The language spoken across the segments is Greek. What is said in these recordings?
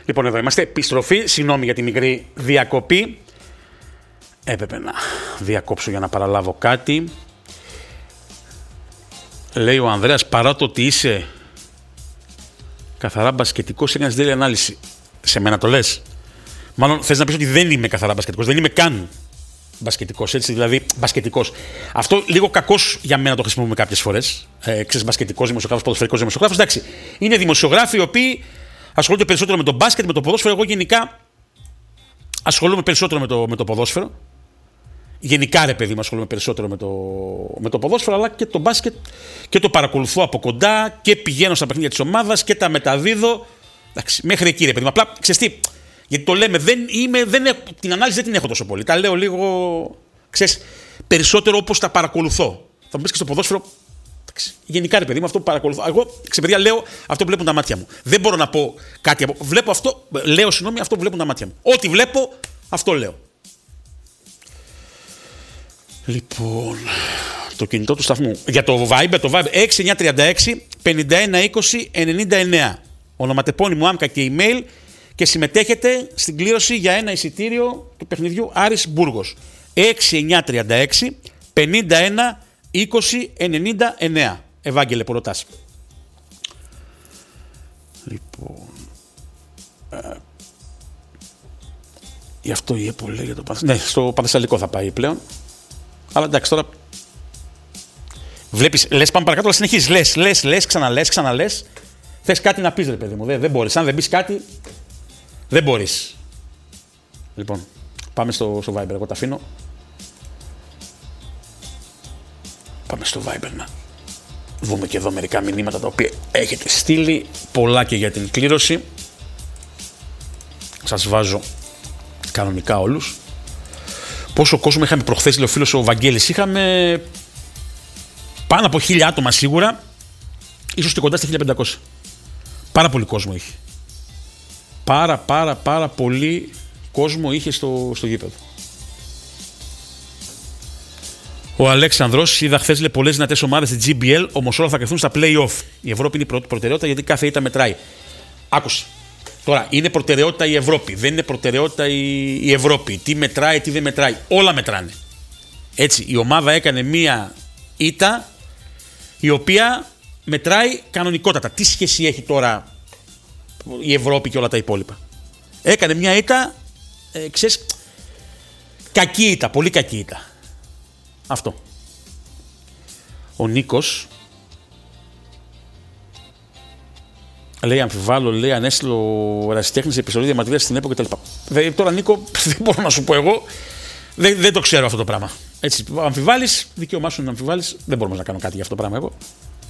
Λοιπόν, εδώ είμαστε. Επιστροφή. Συγγνώμη για τη μικρή διακοπή. Έπρεπε να διακόψω για να παραλάβω κάτι. Λέει ο Ανδρέας, παρά το ότι είσαι καθαρά μπασκετικός, έκανες τέλεια ανάλυση. Σε μένα το λες? Μάλλον θες να πεις ότι δεν είμαι καθαρά μπασκετικός, δεν είμαι καν μπασκετικός, έτσι, δηλαδή μπασκετικός. Αυτό λίγο κακός για μένα το χρησιμοποιούμε κάποιες φορές. Ξέρεις, μπασκετικός δημοσιογράφος, ποδοσφαιρικός δημοσιογράφος. Εντάξει, είναι δημοσιογράφοι οι οποίοι ασχολούνται περισσότερο με το μπάσκετ, με το ποδόσφαιρο. Εγώ γενικά ασχολούμαι περισσότερο με το ποδόσφαιρο. Γενικά, ρε παιδί μου, ασχολούμαι περισσότερο με το ποδόσφαιρο, αλλά και το μπάσκετ και το παρακολουθώ από κοντά και πηγαίνω στα παιχνίδια της ομάδας και τα μεταδίδω. Εντάξει, μέχρι εκεί, ρε παιδί μου. Απλά ξέρεις τι, γιατί το λέμε, την ανάλυση δεν την έχω τόσο πολύ. Τα λέω λίγο, ξέρεις, περισσότερο όπως τα παρακολουθώ. Θα μου πεις και στο ποδόσφαιρο. Εντάξει, γενικά, ρε παιδί μου, αυτό που παρακολουθώ. Εγώ, ξέρεις, παιδιά, λέω αυτό που βλέπουν τα μάτια μου. Δεν μπορώ να πω κάτι. Βλέπω αυτό, λέω συγγνώμη, αυτό που βλέπουν τα μάτια μου. Ό,τι βλέπω, αυτό λέω. Λοιπόν, το κινητό του σταθμού. Για το Viber 6936 51 20 99. Ονοματεπώνυμο, άμκα και email, και συμμετέχετε στην κλήρωση για ένα εισιτήριο του παιχνιδιού Άρης Μπούργος. 6936 51 20 99. Ευάγγελε, που ρωτάς. Λοιπόν, γι' αυτό η ΕΠΟ λέει για το Πανθεσσαλικό. Ναι, στο Πανθεσσαλικό θα πάει πλέον. Αλλά εντάξει, τώρα βλέπεις, λες πάμε παρακάτω, αλλά συνεχίζεις, λες, ξαναλες. Θες κάτι να πεις, ρε παιδί μου, δεν μπορείς. Αν δεν πεις κάτι, δεν μπορείς. Λοιπόν, πάμε στο Viber, εγώ τα αφήνω. Πάμε στο Viber να δούμε και εδώ μερικά μηνύματα τα οποία έχετε στείλει. Πολλά και για την κλήρωση. Σας βάζω κανονικά όλους. Πόσο κόσμο είχαμε προχθές, λέει ο φίλος ο Βαγγέλης? Είχαμε πάνω από 1.000 άτομα σίγουρα, ίσως και κοντά στα 1.500. Πάρα πολύ κόσμο είχε. Πάρα πολύ κόσμο είχε στο γήπεδο. Ο Αλέξανδρος, είδα χθες, λέει, πολλές δυνατές ομάδες στη GBL, όμως όλα θα κρυφθούν στα play-off. Η Ευρώπη είναι η πρώτη προτεραιότητα, γιατί κάθε ήττα μετράει. Άκουσε. Τώρα, είναι προτεραιότητα η Ευρώπη, δεν είναι προτεραιότητα η Ευρώπη. Τι μετράει, τι δεν μετράει. Όλα μετράνε. Έτσι, η ομάδα έκανε μία ήττα η οποία μετράει κανονικότατα. Τι σχέση έχει τώρα η Ευρώπη και όλα τα υπόλοιπα? Έκανε μία ήττα, ξέρεις, κακή ήττα, πολύ κακή ήττα. Αυτό. Ο Νίκος λέει, αμφιβάλλω, λέει, αν έστειλε ο ερασιτέχνης επεισόδιο διαμαρτυρίας στην ΕΠΟ κτλ. Τώρα, Νίκο, δεν μπορώ να σου πω εγώ. Δεν το ξέρω αυτό το πράγμα. Έτσι, αμφιβάλλεις, δικαίωμά σου να αμφιβάλλεις. Δεν μπορώ να κάνω κάτι για αυτό το πράγμα εγώ.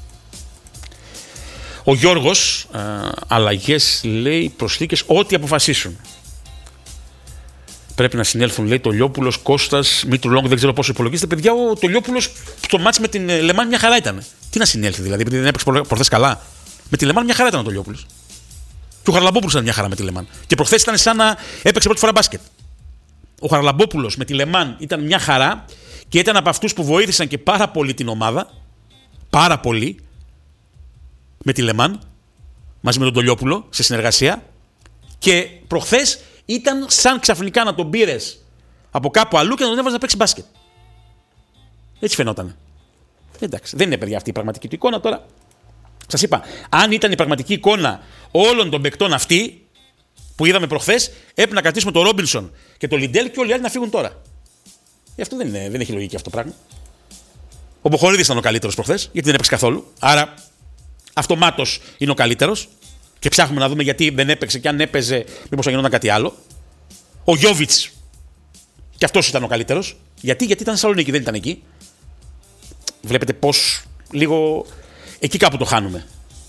Ο Γιώργος, αλλαγές, λέει, προσθήκες, ό,τι αποφασίσουν. Πρέπει να συνέλθουν, λέει, το Λιόπουλος, Κώστας, Μήτρου Λόγκ, δεν ξέρω πόσο υπολογίζεται. Παιδιά, το Λιόπουλος στο μάτς με την Λεμάν μια χαρά ήταν. Τι να συνέλθει δηλαδή, επειδή δεν έπαιξε προχθές καλά? Με τη Λεμάν μια χαρά ήταν ο Τολιόπουλος. Και ο Χαραλαμπόπουλος ήταν μια χαρά με τη Λεμάν. Και προχθές ήταν σαν να έπαιξε πρώτη φορά μπάσκετ. Ο Χαραλαμπόπουλος με τη Λεμάν ήταν μια χαρά και ήταν από αυτούς που βοήθησαν και πάρα πολύ την ομάδα. Πάρα πολύ. Με τη Λεμάν. Μαζί με τον Τολιόπουλο σε συνεργασία. Και προχθές ήταν σαν ξαφνικά να τον πήρες από κάπου αλλού και να τον έβαζε να παίξει μπάσκετ. Έτσι φαινότανε. Εντάξει, δεν είναι, παιδιά, αυτή η πραγματική του εικόνα τώρα. Σας είπα, αν ήταν η πραγματική εικόνα όλων των παικτών αυτή που είδαμε προχθές, έπρεπε να κρατήσουμε τον Ρόμπινσον και τον Λιντέλ και όλοι οι άλλοι να φύγουν τώρα. Αυτό δεν έχει λογική αυτό το πράγμα. Ο Μποχορίδης ήταν ο καλύτερος προχθές, γιατί δεν έπαιξε καθόλου. Άρα, αυτομάτως είναι ο καλύτερος. Και ψάχνουμε να δούμε γιατί δεν έπαιξε και αν έπαιζε, μήπως θα γινόταν κάτι άλλο. Ο Γιόβιτς, και αυτός ήταν ο καλύτερος. Γιατί ήταν στη Θεσσαλονίκη, δεν ήταν εκεί. Βλέπετε πώς λίγο. Εκεί κάπου το χάνουμε.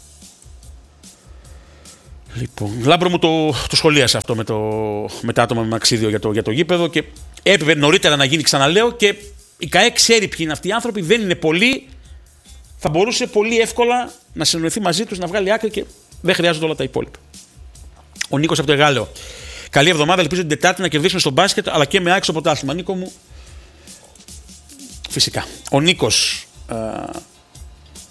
Λοιπόν, Λάμπρο μου το σχολίασε αυτό με τα άτομα με μαξίδιο για το γήπεδο και έπρεπε νωρίτερα να γίνει, ξαναλέω, και η ΚΑΕ ξέρει ποιοι είναι αυτοί οι άνθρωποι, δεν είναι πολλοί. Θα μπορούσε πολύ εύκολα να συνοηθεί μαζί τους, να βγάλει άκρη και δεν χρειάζονται όλα τα υπόλοιπα. Ο Νίκος από το Εγάλεο. Καλή εβδομάδα, ελπίζω την Τετάρτη να κερδίσουμε στο μπάσκετ αλλά και με άξιο πρωτάθλημα. Νίκο μου, φυσικά. Ο Νίκος.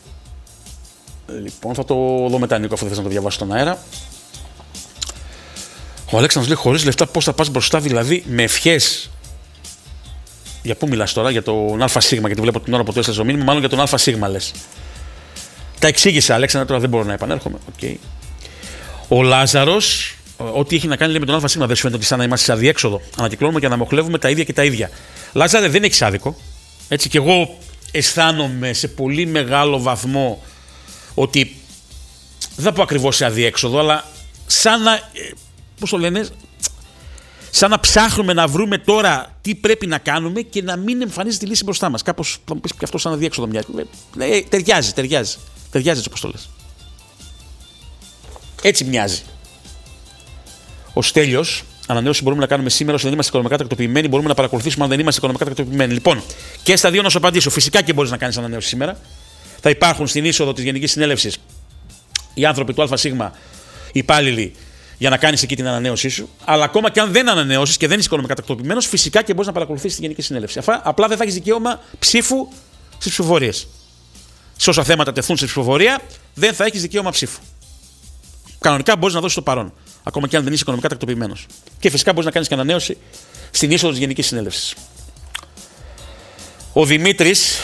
Λοιπόν, θα το δω μετά, Νίκο, αφού δεν θες να το διαβάσω στον αέρα. Ο Αλέξανδρος λέει: χωρίς λεφτά, πώς θα πας μπροστά, δηλαδή με ευχές. Για πού μιλάς τώρα, για τον ΑΣ, γιατί βλέπω την ώρα που το έστειλε στο μήνυμα, μάλλον για τον ΑΣ λες. Τα εξήγησα, Αλέξανδρα, τώρα δεν μπορώ να επανέρχομαι. Okay. Ο Λάζαρος, ό,τι έχει να κάνει λέει, με τον ΑΣ, δεν σου φαίνεται ότι σαν να είμαστε σε αδιέξοδο. Ανακυκλώνουμε και αναμοχλεύουμε τα ίδια και τα ίδια. Λάζαρε, δεν έχει άδικο. Έτσι κι εγώ αισθάνομαι σε πολύ μεγάλο βαθμό ότι δεν θα πω ακριβώς σε αδιέξοδο, αλλά σαν να. Πώς το λένε, σαν να ψάχνουμε να βρούμε τώρα τι πρέπει να κάνουμε και να μην εμφανίζεται η λύση μπροστά μας. Κάπως θα μου πεις και αυτό σαν αδιέξοδο μοιάζει. Ταιριάζει έτσι όπως το λες. Έτσι μοιάζει. Ο Στέλιος, ανανέωση μπορούμε να κάνουμε σήμερα όσο δεν είμαστε οικονομικά τακτοποιημένοι, μπορούμε να παρακολουθήσουμε αν δεν είμαστε οικονομικά τακτοποιημένοι. Λοιπόν, και στα δύο να σου απαντήσω. Φυσικά και μπορείς να κάνεις ανανέωση σήμερα. Θα υπάρχουν στην είσοδο της Γενικής Συνέλευσης οι άνθρωποι του ΑΣ, υπάλληλοι, για να κάνεις εκεί την ανανέωσή σου. Αλλά ακόμα και αν δεν ανανεώσεις και δεν είσαι οικονομικά τακτοποιημένος, φυσικά και μπορείς να παρακολουθήσεις τη Γενική Συνέλευση. Απλά δεν θα έχεις δικαίωμα ψήφου στις ψηφοφορίες. Σε όσα θέματα τεθούν σε ψηφοφορία, δεν θα έχεις δικαίωμα ψήφου. Κανονικά μπορείς να δώσεις το παρόν, ακόμα και αν δεν είσαι οικονομικά τακτοποιημένος. Και φυσικά μπορείς να κάνεις και ανανέωση στην είσοδο της Γενικής Συνέλευσης. Ο Δημήτρης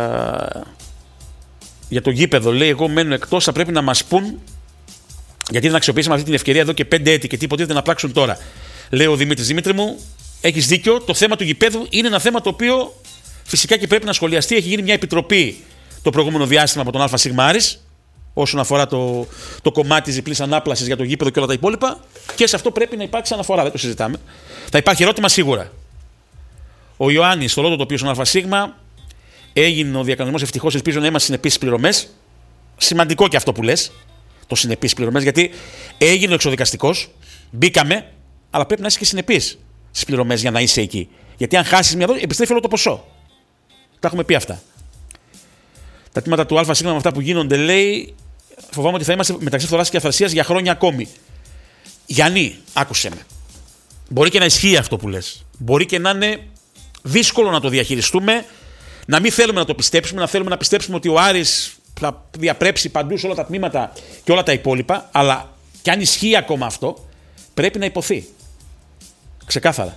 για το γήπεδο λέει: εγώ μένω εκτός, θα πρέπει να μας πούν. Γιατί δεν αξιοποιήσαμε αυτή την ευκαιρία εδώ και 5 έτη και τι υποτίθεται να πράξουν τώρα. Λέει ο Δημήτρης: Δημήτρη μου, έχεις δίκιο. Το θέμα του γηπέδου είναι ένα θέμα το οποίο φυσικά και πρέπει να σχολιαστεί. Έχει γίνει μια επιτροπή το προηγούμενο διάστημα από τον ΑΣ όσον αφορά το κομμάτι της διπλής ανάπλασης για το γήπεδο και όλα τα υπόλοιπα. Και σε αυτό πρέπει να υπάρξει αναφορά. Δεν το συζητάμε. Θα υπάρχει ερώτημα σίγουρα. Ο Ιωάννης, στο λόγο το οποίο στον ΑΣ έγινε ο διακανονισμός. Ευτυχώς ελπίζω να είμαστε συνεπείς στις πληρωμές. Σημαντικό και αυτό που λες. Το συνεπείς πληρωμές, γιατί έγινε ο εξοδικαστικός, μπήκαμε, αλλά πρέπει να είσαι και συνεπής στις πληρωμές για να είσαι εκεί. Γιατί αν χάσεις μια δόση, επιστρέφει όλο το ποσό. Τα έχουμε πει αυτά. Τα τμήματα του ΑΣ με αυτά που γίνονται, λέει, φοβάμαι ότι θα είμαστε μεταξύ φθοράς και αθρασίας για χρόνια ακόμη. Γιάννη, άκουσέ με. Μπορεί και να ισχύει αυτό που λες. Μπορεί και να είναι δύσκολο να το διαχειριστούμε, να μην θέλουμε να το πιστέψουμε, να θέλουμε να πιστέψουμε ότι ο Άρης θα διαπρέψει παντού σε όλα τα τμήματα και όλα τα υπόλοιπα, αλλά κι αν ισχύει ακόμα αυτό, πρέπει να υποθεί. Ξεκάθαρα.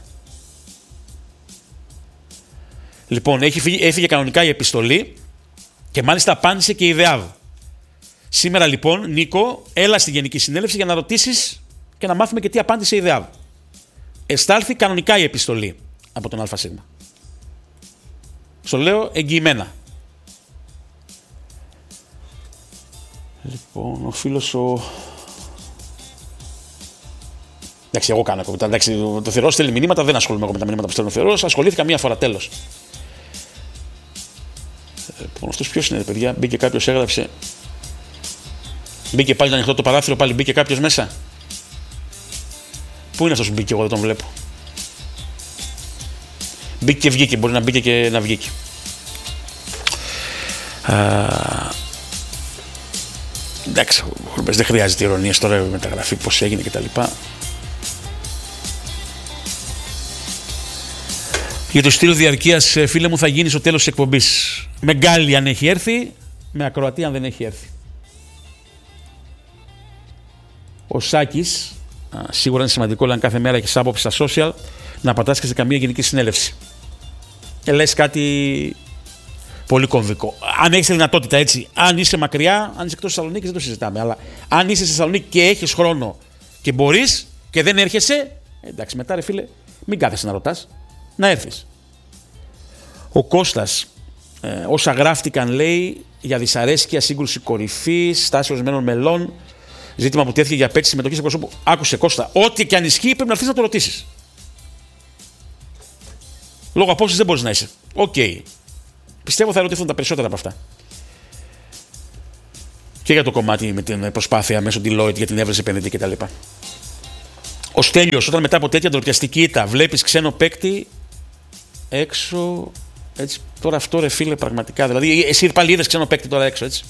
Λοιπόν, έφυγε κανονικά η επιστολή και μάλιστα απάντησε και η ΔΕΑΒ. Σήμερα λοιπόν, Νίκο, έλα στη Γενική Συνέλευση για να ρωτήσεις και να μάθουμε και τι απάντησε η ΔΕΑΒ. Εστάλθη κανονικά η επιστολή από τον ΑΣ. Στο λέω εγγυημένα. Λοιπόν, ο φίλος Εντάξει, εγώ κάνω κομμάτι. Εντάξει, το Θεός στέλνει μηνύματα, δεν ασχολούμαι εγώ με τα μηνύματα που στέλνει ο Θεός. Ασχολήθηκα μία φορά, τέλος. Λοιπόν, αυτός ποιος είναι, παιδιά, μπήκε κάποιος, έγραψε. Μπήκε πάλι να ανοιχτό το παράθυρο, πάλι μπήκε κάποιος μέσα. Πού είναι αυτός που μπήκε, εγώ δεν τον βλέπω. Μπήκε και βγήκε, μπορεί να μπήκε και να βγήκε. Εντάξει, δεν χρειάζεται ειρωνίες τώρα, μεταγραφή, πώς έγινε κτλ. Για το στήλο διαρκείας, φίλε μου, θα γίνει στο τέλος της εκπομπής. Με γκάλι αν έχει έρθει, με ακροατή αν δεν έχει έρθει. Ο Σάκης, σίγουρα είναι σημαντικό, αλλά κάθε μέρα έχεις άποψη στα social, να πατάς και σε καμία γενική συνέλευση. Λες κάτι πολύ κομβικό. Αν έχεις τη δυνατότητα, έτσι. Αν είσαι μακριά, αν είσαι εκτός Θεσσαλονίκης, δεν το συζητάμε. Αλλά αν είσαι στη Θεσσαλονίκη και έχεις χρόνο και μπορείς και δεν έρχεσαι, εντάξει, μετά ρε φίλε, μην κάθεσαι να ρωτάς, να έρθεις. Ο Κώστας, όσα γράφτηκαν, λέει, για δυσαρέσκεια, σύγκρουση κορυφής, στάση ορισμένων μελών, ζήτημα που τέθηκε για απέτηση συμμετοχής εκπροσώπου. Άκουσε, Κώστα, ό,τι και αν ισχύει πρέπει να έρθεις να το ρωτήσεις. Λόγω απόψης δεν μπορείς να είσαι. Οκ. Πιστεύω θα ερωτηθούν τα περισσότερα από αυτά. Και για το κομμάτι με την προσπάθεια μέσω Deloitte για την έβρεση επενδυτή κτλ. Ο Στέλιος, όταν μετά από τέτοια ντροπιαστική ήττα βλέπεις ξένο παίκτη έξω. Έτσι, τώρα αυτό ρε φίλε, πραγματικά. Δηλαδή, εσύ πάλι είδες ξένο παίκτη τώρα έξω, έτσι.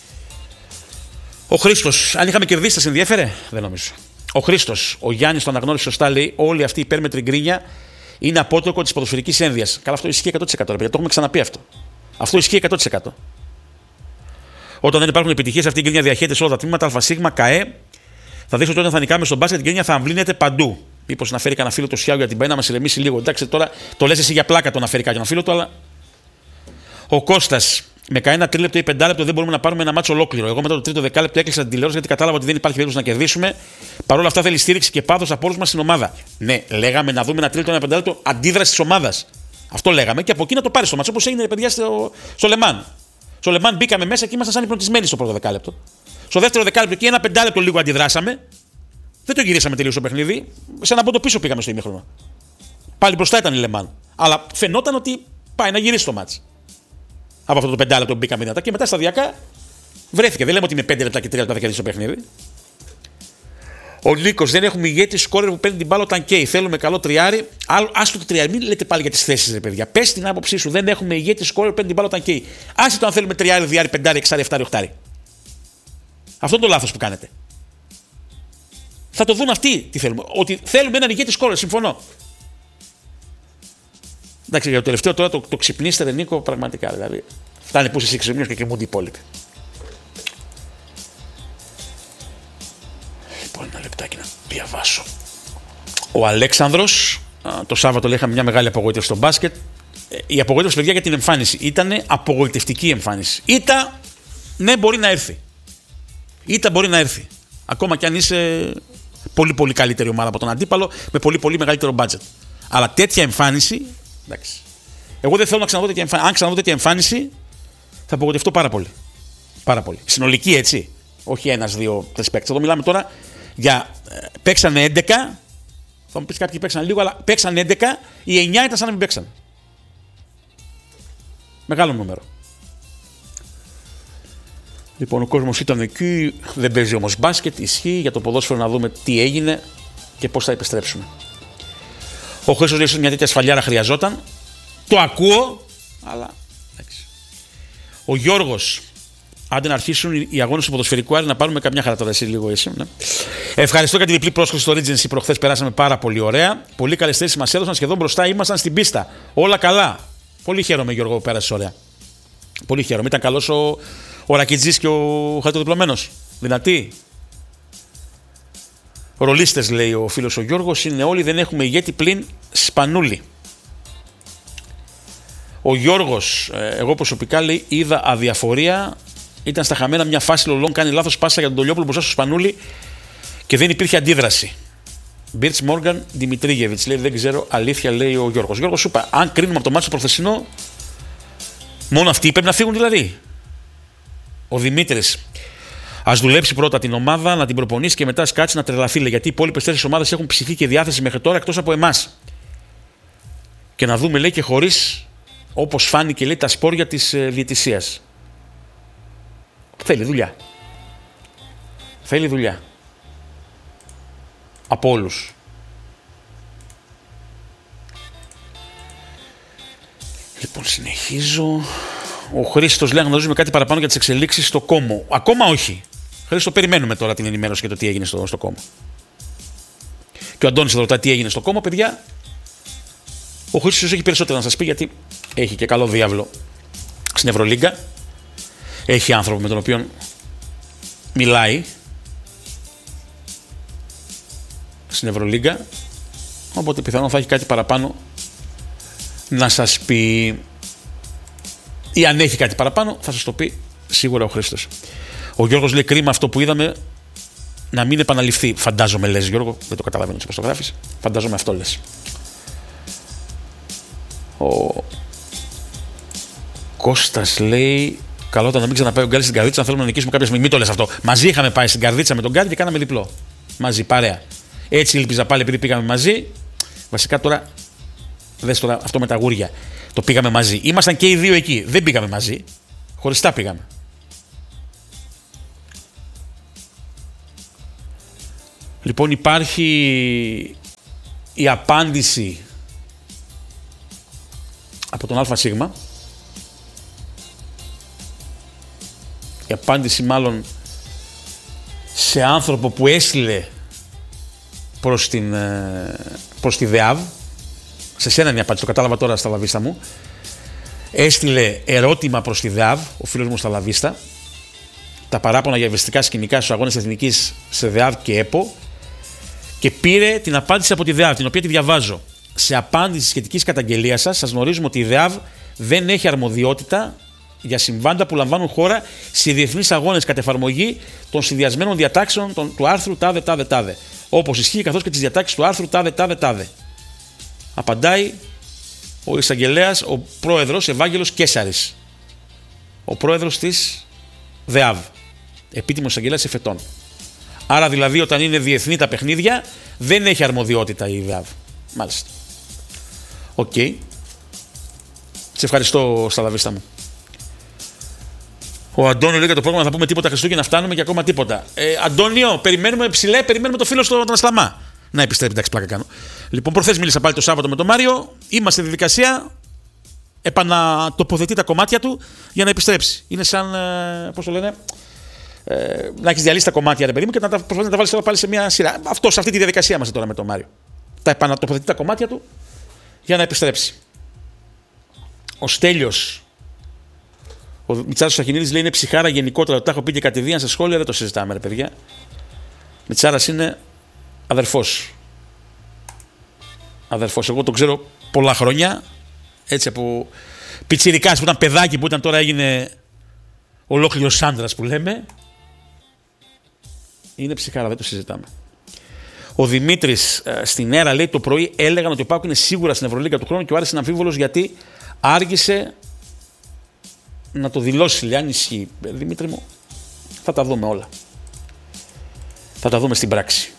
Ο Χρήστος, αν είχαμε κερδίσει, θα σε ενδιέφερε. Δεν νομίζω. Ο Χρήστος, ο Γιάννης το αναγνώρισε σωστά, λέει: όλη αυτή η υπέρμετρη γκρίνια είναι απότοκο της ποδοσφαιρικής ένδυας. Καλά, αυτό ισχύει 100%. Ρε, το έχουμε ξαναπεί αυτό. Αυτό ισχύει 100%. Όταν δεν υπάρχουν επιτυχίες, αυτή η γκρίνια διαχέεται σε όλα τα τμήματα, ΑΣ, ΚΑΕ. Θα δείξω ότι όταν θα νικάμε στον μπάσκετ, η γκρίνια θα αμβλύνεται παντού. Μήπως να φέρει κανένα φίλο το Σιάου για την πάει να μας ηρεμήσει λίγο. Εντάξει, τώρα το λες εσύ για πλάκα το να φέρει κάποιον φίλο του, αλλά. Ο Κώστας, με κανένα τρίλεπτο ή πεντάλεπτο δεν μπορούμε να πάρουμε ένα μάτσο ολόκληρο. Εγώ μετά το τρίτο δεκάλεπτο έκλεισα την τηλεόραση γιατί κατάλαβα ότι δεν υπάρχει περίπτωση να κερδίσουμε. Παρ' όλα αυτά θέλει στήριξη και πάθος από όλους μας στην ομάδα. Ναι, λέγαμε να δούμε ένα τρίτο, ένα πεντάλεπτο αντίδραση της ομάδας. Αυτό λέγαμε και από εκεί να το πάρει στο μάτσο όπως έγινε παιδιά στο Λεμάν. Στο Λεμάν μπήκαμε μέσα και ήμασταν σαν υπνοτισμένοι στο πρώτο δεκάλεπτο. Στο δεύτερο δεκάλεπτο και ένα πεντάλεπτο λίγο αντιδράσαμε. Δεν το γυρίσαμε τελείως το παιχνίδι. Σε ένα πόντο πίσω πήγαμε στο ημίχρονο. Πάλι μπροστά ήταν η Λεμάν. Αλλά φαινόταν ότι πάει να γυρίσει το μάτς. Από αυτό το πεντάλεπτο που μπήκαμε δυνατά και μετά σταδιακά βρέθηκε. Δεν λέμε ότι με 5 λεπτά και 3 λεπτά θα κερδίσει το παιχνίδι. Ο Νίκος, δεν έχουμε ηγέτη σκόρερ που παίρνει την μπάλα όταν καίει. Θέλουμε καλό τριάρι. Άστο το τριάρι, μην λέτε πάλι για τις θέσεις, ρε παιδιά. Πες την άποψή σου. Δεν έχουμε ηγέτη σκόρερ που παίρνει την μπάλα όταν καίει. Άσε το αν θέλουμε τριάρι, διάρι, πεντάρι, εξάρι, εφτάρι, οχτάρι. Αυτό είναι το λάθος που κάνετε. Θα το δουν αυτοί τι θέλουμε. Ότι θέλουμε έναν ηγέτη σκόρερ, συμφωνώ. Εντάξει, για το τελευταίο τώρα το ξυπνήστε, Νίκο, πραγματικά. Δηλαδή, φτάνει που είσαι ξυπνίος και κοιμούνται οι υπόλοιποι. Λοιπόν, ένα λεπτάκι να διαβάσω. Ο Αλέξανδρος, το Σάββατο λέει, είχαμε μια μεγάλη απογοήτευση στο μπάσκετ. Η απογοήτευση, παιδιά, για την εμφάνιση. Ήταν απογοητευτική εμφάνιση. Ήτα, ναι, μπορεί να έρθει. Ήτα μπορεί να έρθει. Ακόμα κι αν είσαι πολύ πολύ καλύτερη ομάδα από τον αντίπαλο, με πολύ πολύ μεγαλύτερο μπάτζετ. Αλλά τέτοια εμφάνιση. Εντάξει. Εγώ δεν θέλω να ξαναδώ τέτοια εμφάνιση. Αν ξαναδώ τέτοια εμφάνιση, θα απογοητευτώ πάρα πολύ. Πάρα πολύ. Συνολική, έτσι. Όχι ένας, δύο, τρεις παίκτες. Εδώ μιλάμε τώρα για. Παίξανε 11. Θα μου πει κάποιοι παίξαν λίγο, αλλά παίξαν 11. Οι 9 ήταν σαν να μην παίξαν. Μεγάλο νούμερο. Λοιπόν, ο κόσμος ήταν εκεί. Δεν παίζει όμως μπάσκετ. Ισχύει για το ποδόσφαιρο να δούμε τι έγινε και πώς θα επιστρέψουμε. Ο Χρήστος λέει ότι μια τέτοια σφαλιάρα χρειαζόταν. Το ακούω, αλλά εντάξει. Ο Γιώργος, άντε να αρχίσουν οι αγώνες του ποδοσφαιρικού Άρη να πάρουμε καμιά χαρά τώρα, εσύ λίγο εσύ. Ναι. Ευχαριστώ για την διπλή πρόσκληση στο Regency. Προχθές περάσαμε πάρα πολύ ωραία. Πολύ καλές θέσεις μας έδωσαν. Σχεδόν μπροστά ήμασταν στην πίστα. Όλα καλά. Πολύ χαίρομαι, Γιώργο, που πέρασες ωραία. Πολύ χαίρομαι. Ήταν καλός ο Ρακιτζής και ο χαρτοδιπλωμένος. Δυνατή. Ρολίστες, λέει ο φίλος ο Γιώργος, είναι όλοι, δεν έχουμε ηγέτη πλην Σπανούλη. Ο Γιώργος, εγώ προσωπικά, λέει, είδα αδιαφορία. Ήταν στα χαμένα μια φάση Λολόν, κάνει λάθος πάσα για τον Τολιόπουλο μπροστά στο Σπανούλη και δεν υπήρχε αντίδραση. Μπίρτς Μόργαν Δημητρίγεβιτς, λέει, δεν ξέρω, αλήθεια, λέει ο Γιώργος. Γιώργος, σου είπα, αν κρίνουμε από το μάτσο προχθεσινό, μόνο αυτοί πρέπει να φύγουν δηλαδή. Ο Δημήτρης. Ας δουλέψει πρώτα την ομάδα, να την προπονήσει και μετά σκάτσει να τρελαθεί. Γιατί οι υπόλοιπες 4 ομάδες έχουν ψυχή και διάθεση μέχρι τώρα εκτός από εμάς. Και να δούμε, λέει, και χωρίς, όπως φάνηκε, λέει, τα σπόρια της διαιτησίας. Θέλει δουλειά. Θέλει δουλειά. Από όλους. Λοιπόν, συνεχίζω. Ο Χρήστος λέει να γνωρίζουμε κάτι παραπάνω για τις εξελίξεις στο Κόμο. Ακόμα όχι. Χρήστο, περιμένουμε τώρα την ενημέρωση για το τι έγινε στο Κόμο. Και ο Αντώνης θα ρωτάει τι έγινε στο Κόμο, παιδιά. Ο Χρήστος έχει περισσότερα να σας πει γιατί έχει και καλό διάβλο στην Ευρωλίγκα. Έχει άνθρωπο με τον οποίο μιλάει στην Ευρωλίγκα. Οπότε πιθανόν θα έχει κάτι παραπάνω να σας πει. Ή αν έχει κάτι παραπάνω θα σας το πει σίγουρα ο Χρήστος. Ο Γιώργος λέει κρίμα αυτό που είδαμε να μην επαναληφθεί. Φαντάζομαι, λες, Γιώργο, δεν το καταλαβαίνω πώς το γράφεις. Φαντάζομαι αυτό λες. Ο Κώστας λέει καλό ήταν να μην ξαναπάει ο Γκάρι στην Καρδίτσα. Αν θέλουμε να νικήσουμε κάποια στιγμή. Μην το λες αυτό. Μαζί είχαμε πάει στην Καρδίτσα με τον Γκάρι και κάναμε διπλό. Μαζί, παρέα. Έτσι ήλπιζα πάλι επειδή πήγαμε μαζί. Βασικά τώρα, δες τώρα αυτό με τα γούρια. Το πήγαμε μαζί. Ήμασταν και οι δύο εκεί. Δεν πήγαμε μαζί. Χωριστά πήγαμε. Λοιπόν, υπάρχει η απάντηση από τον ΑΣ. Η απάντηση μάλλον σε άνθρωπο που έστειλε προς τη ΔΕΑΒ. Σε σένα είναι η απάντηση, το κατάλαβα τώρα στα λαβίστα μου. Έστειλε ερώτημα προς τη ΔΕΑΒ, ο φίλος μου στα λαβίστα. τα παράπονα για ευαισθητικά σκηνικά στους αγώνες εθνικής σε ΔΕΑΒ και ΕΠΟ και πήρε την απάντηση από τη ΔΕΑΒ, την οποία τη διαβάζω. Σε απάντηση σχετικής καταγγελίας σας γνωρίζουμε ότι η ΔΕΑΒ δεν έχει αρμοδιότητα για συμβάντα που λαμβάνουν χώρα σε διεθνείς αγώνες κατ' εφαρμογή των συνδυασμένων διατάξεων του άρθρου τάδε. Όπως ισχύει καθώς και τις διατάξεις του άρθρου τάδε. Απαντάει ο εισαγγελέας, ο πρόεδρος Ευάγγελος Κέσαρης. Ο πρόεδρος της ΔΕΑΒ. Επίτιμος εισαγγελέας εφετών. Άρα δηλαδή όταν είναι διεθνή τα παιχνίδια δεν έχει αρμοδιότητα η ΔΕΑΒ. Μάλιστα. Οκ. Σε ευχαριστώ, Σταδαβίστα μου. Ο Αντώνιο λέει για το πρόγραμμα θα πούμε τίποτα Χριστούγεννα, φτάνουμε και ακόμα τίποτα. Αντώνιο, περιμένουμε το φίλο στον Ασλαμά να επιστρέψει. Εντάξει, πλάκα κάνω. Λοιπόν, προχθές μίλησα πάλι το Σάββατο με τον Μάριο. Είμαστε στη διαδικασία. Επανατοποθετεί τα κομμάτια του για να επιστρέψει. Είναι σαν. Πώς το λένε. Να έχει διαλύσει τα κομμάτια, ρε παιδί μου, και να τα προσπαθεί να τα βάλει όλα πάλι σε μια σειρά. Σε αυτή τη διαδικασία είμαστε τώρα με τον Μάριο. Τα επανατοποθετεί τα κομμάτια του για να επιστρέψει. Ο Στέλιος. Ο Μιτσάρας Σαχινίδης λέει είναι ψυχάρα γενικότερα. Τα έχω πει και κατηδίαν στα σχόλια, δεν το συζητάμε, ρε παιδιά. Μιτσάρας είναι αδερφός. Εγώ τον ξέρω πολλά χρόνια. Έτσι από πιτσιρικάς που ήταν παιδάκι, που ήταν τώρα έγινε ολόκληρος άντρας που λέμε. Είναι ψυχάρα, δεν το συζητάμε. Ο Δημήτρης στην ΕΡΑ λέει το πρωί έλεγαν ότι ο ΠΑΟΚ είναι σίγουρα στην Ευρωλίγκα του χρόνου και ο Άρης είναι αμφίβολος γιατί άργησε να το δηλώσει. Λέει αν ισχύει. Δημήτρη μου, θα τα δούμε όλα. Θα τα δούμε στην πράξη.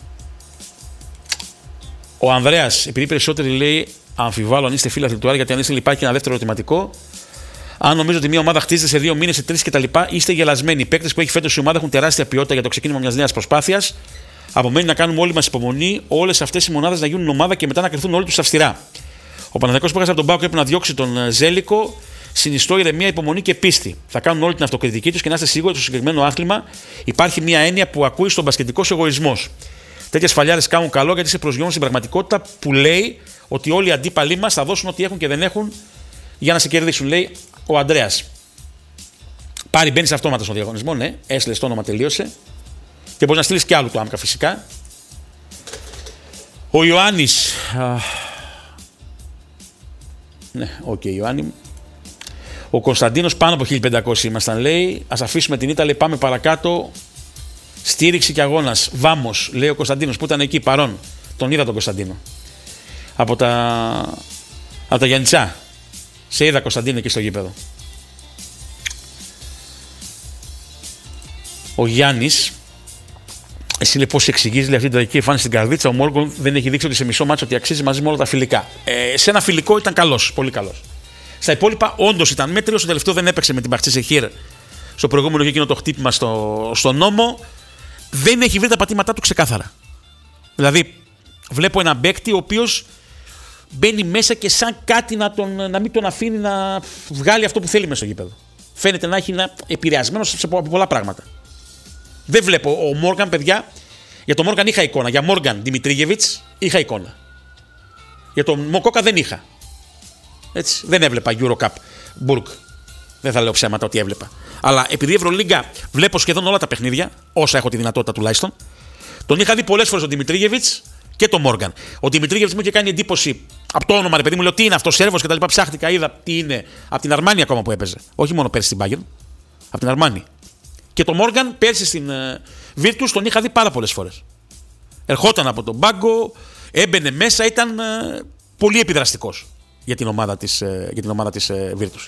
Ο Ανδρέας, επειδή περισσότεροι λέει αμφιβάλλω αν είστε φίλαθλοι του Άρη, γιατί αν είστε υπάρχει ένα δεύτερο ερωτηματικό. Αν νομίζω ότι μια ομάδα χτίζεται σε 2 μήνες, σε 3 κτλ., είστε γελασμένοι. Οι παίκτες που έχει φέτος η ομάδα έχουν τεράστια ποιότητα για το ξεκίνημα μιας νέας προσπάθειας. Απομένει να κάνουμε όλοι μας υπομονή, όλες αυτές οι μονάδες να γίνουν ομάδα και μετά να κρυθούν όλοι τους αυστηρά. Ο Παναθηναϊκός που έχασε από τον ΠΑΟΚ πρέπει να διώξει τον Ζέλικο. Συνιστώ ηρεμία, υπομονή και πίστη. Θα κάνουν όλη την αυτοκριτική τους και να είστε σίγουροι ότι στο συγκεκριμένο άθλημα υπάρχει μια έννοια που ακούει στον μπασκετικός εγωισμός. Τέτοιες φαλιάρες κάνουν καλό γιατί σε προσγειώνουν στην πραγματικότητα που λέει ότι όλοι οι αντίπαλοι μας θα δώσουν ό,τι έχουν και δεν έχουν για να σε κερδίσουν, λέει ο Ανδρέας. Πάρει, μπαίνει αυτόματα στον διαγωνισμό, ναι, έστειλε το όνομα, τελείωσε. Και μπορεί να στείλει κι άλλο το άμκα φυσικά. Ο Ιωάννης. Ναι, οκ, Ιωάννη. Ο Κωνσταντίνος, πάνω από 1500 ήμασταν, λέει. Ας αφήσουμε την ήττα, λέει, πάμε παρακάτω. Στήριξη και αγώνας. Βάμος, λέει ο Κωνσταντίνος που ήταν εκεί παρόν. Τον είδα τον Κωνσταντίνο. Από τα Γιαννιτσά. Σε είδα, Κωνσταντίνο, εκεί στο γήπεδο. Ο Γιάννης. Εσύ λέει πώς εξηγείς αυτή την τραγική εμφάνιση στην καρδίτσα. Ο Μόργον δεν έχει δείξει ότι σε μισό μάτσο ότι αξίζει μαζί με όλα τα φιλικά. Σε ένα φιλικό ήταν καλός, πολύ καλός. Στα υπόλοιπα όντως ήταν μέτριος. Στο τελευταίο δεν έπαιξε με την Μπαχτσή Σεχίρ. Στο προηγούμενο εκείνο το χτύπημα στο νόμο. Δεν έχει βρει τα πατήματά του ξεκάθαρα. Δηλαδή, βλέπω έναν παίκτη ο οποίος μπαίνει μέσα και σαν κάτι να μην τον αφήνει να βγάλει αυτό που θέλει μέσα στο γήπεδο. Φαίνεται να έχει επηρεασμένο από πολλά πράγματα. Δεν βλέπω. Ο Μόργαν, παιδιά, για τον Μόργαν είχα εικόνα. Για Μόργαν Δημητρίγεβιτς είχα εικόνα. Για τον Μοκόκα δεν είχα. Έτσι, δεν έβλεπα Eurocup Burg. Δεν θα λέω ψέματα ότι έβλεπα. Αλλά επειδή η Ευρωλίγκα βλέπω σχεδόν όλα τα παιχνίδια, όσα έχω τη δυνατότητα τουλάχιστον, τον είχα δει πολλές φορές τον Δημητρίγεβιτς και τον Μόργαν. Ο Δημητρίγεβιτς μου είχε κάνει εντύπωση από το όνομα, ρε παιδί μου, λέω τι είναι αυτό, Σέρβος κτλ. Ψάχτηκα, είδα τι είναι. Από την Αρμάνι ακόμα που έπαιζε. Όχι μόνο πέρσι στην Bayern, από την Αρμάνι. Και τον Μόργαν πέρσι στην Virtus τον είχα δει πάρα πολλές φορές. Ερχόταν από τον πάγκο, έμπαινε μέσα, ήταν πολύ επιδραστικός για την ομάδα της Virtus.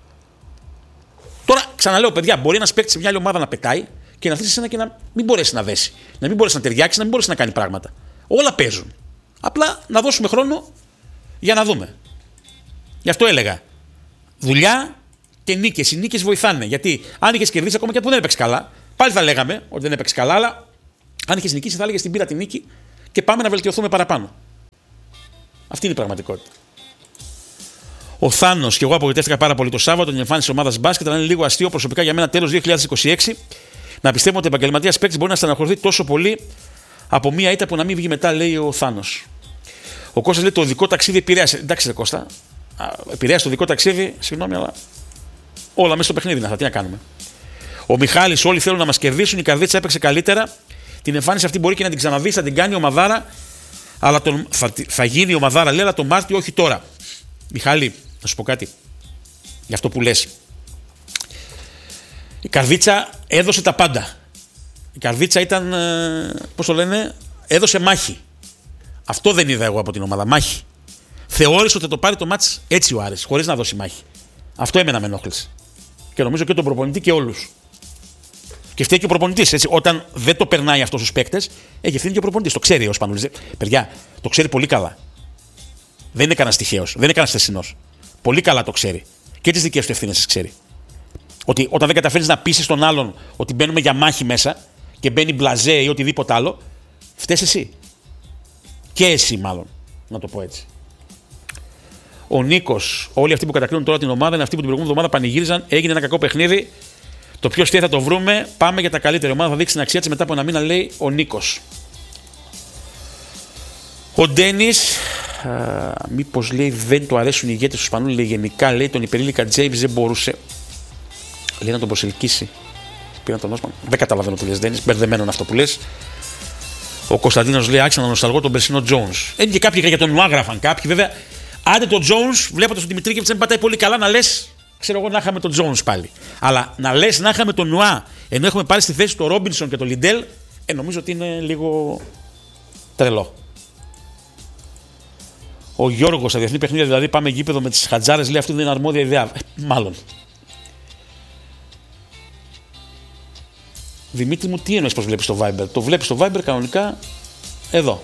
Τώρα ξαναλέω, παιδιά, μπορεί ένας παίκτης σε μια άλλη ομάδα να πετάει και να έρθει σε ένα και να μην μπορέσει να δέσει, να μην μπορέσει να ταιριάξει, να μην μπορέσει να κάνει πράγματα. Όλα παίζουν. Απλά να δώσουμε χρόνο για να δούμε. Γι' αυτό έλεγα. Δουλειά και νίκες. Οι νίκες βοηθάνε. Γιατί αν είχες κερδίσει ακόμα και που δεν έπαιξε καλά, πάλι θα λέγαμε ότι δεν έπαιξε καλά, αλλά αν είχες νικήσει θα έλεγες την πήρα τη νίκη και πάμε να βελτιωθούμε παραπάνω. Αυτή είναι η πραγματικότητα. Ο Θάνος, και εγώ απογοητεύτηκα πάρα πολύ το Σάββατο την εμφάνιση της ομάδας μπάσκετ, αλλά είναι λίγο αστείο προσωπικά για μένα τέλος 2026 να πιστεύω ότι ο επαγγελματίας παίκτης μπορεί να στεναχωρηθεί τόσο πολύ από μία ήττα που να μην βγει μετά, λέει ο Θάνος. Ο Κώστας λέει το οδικό ταξίδι επηρέασε. Εντάξει, ρε Κώστα, επηρέασε το οδικό ταξίδι, συγγνώμη, αλλά όλα μέσα στο παιχνίδι είναι αυτά. Τι να κάνουμε. Ο Μιχάλης, όλοι θέλουν να μας κερδίσουν. Η Καρδίτσα έπαιξε καλύτερα. Την εμφάνιση αυτή μπορεί και να την ξαναδεί, θα την κάνει η ομαδάρα. Αλλά θα γίνει η ομαδάρα, λέει, αλλά τον Μάρτιο, όχι τώρα. Μιχάλη, να σου πω κάτι για αυτό που λες. Η Καρδίτσα έδωσε τα πάντα. Η Καρδίτσα ήταν, πώς το λένε, έδωσε μάχη. Αυτό δεν είδα εγώ από την ομάδα. Μάχη. Θεώρησε ότι θα το πάρει το μάτς έτσι ο Άρης, χωρίς να δώσει μάχη. Αυτό εμένα με ενόχλησε. Και νομίζω και τον προπονητή και όλους. Και φταίει και ο προπονητής. Έτσι, όταν δεν το περνάει αυτό στους παίκτες, έχει ευθύνη και ο προπονητής. Το ξέρει ο Σπανούλης. Παιδιά, το ξέρει πολύ καλά. Δεν είναι κανένας τυχαίος, δεν είναι κανένας θεσινός. Πολύ καλά το ξέρει. Και τις δικές του ευθύνες τις ξέρει. Ότι όταν δεν καταφέρεις να πείσεις τον άλλον ότι μπαίνουμε για μάχη μέσα και μπαίνει μπλαζέ ή οτιδήποτε άλλο, φταίς εσύ. Και εσύ, μάλλον, να το πω έτσι. Ο Νίκος, όλοι αυτοί που κατακρίνουν τώρα την ομάδα είναι αυτοί που την προηγούμενη εβδομάδα πανηγύριζαν. Έγινε ένα κακό παιχνίδι. Το πιο στιέ θα το βρούμε. Πάμε για τα καλύτερα. Η ομάδα θα δείξει την αξία της μετά από ένα μήνα, λέει ο Νίκος. Ο Ντένις, μήπως λέει δεν του αρέσουν οι ηγέτες του Σπανούλη, λέει γενικά, λέει τον υπερήλικα Τζέιμς δεν μπορούσε, λέει, να τον προσελκύσει. Πήραν τον Όσμαν. Δεν καταλαβαίνω τι λες, Ντένις. Μπερδεμένο είναι αυτό που λες. Ο Κωνσταντίνος λέει άξιζε να νοσταλγώ τον περσινό Jones. Είναι και κάποιοι για τον Νουά γράφαν κάποιοι, βέβαια. Άντε τον Jones, βλέποντας τον Δημητρίκεβιτς δεν πατάει πολύ καλά, να λες, ξέρω εγώ, να είχαμε τον Jones πάλι. Αλλά να λες να είχαμε τον Νουά, ενώ έχουμε πάρει στη θέση τον Ρόμπινσον και τον Λιντέλ, νομίζω ότι είναι λίγο τρελό. Ο Γιώργος, στα διεθνή παιχνίδια δηλαδή πάμε γήπεδο με τις χατζάρες, λέει, αυτή δεν είναι αρμόδια ιδέα. Μάλλον. Δημήτρη μου, τι εννοείς πως βλέπεις το Viber? Το βλέπεις το Viber κανονικά εδώ.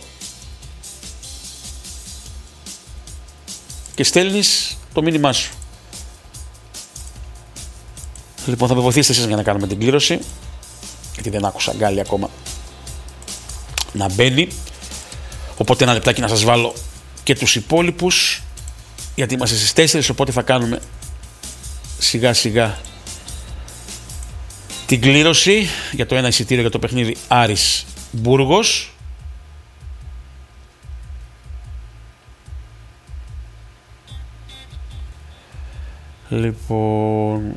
Και στέλνεις το μήνυμά σου. Λοιπόν, θα με βοηθήσετε εσείς για να κάνουμε την κλήρωση, γιατί δεν άκουσα Γκάλι ακόμα να μπαίνει. Οπότε ένα λεπτάκι να σας βάλω και τους υπόλοιπους, γιατί είμαστε στις 4, οπότε θα κάνουμε σιγά σιγά την κλήρωση για το ένα εισιτήριο για το παιχνίδι Άρης Μπούργος. Λοιπόν,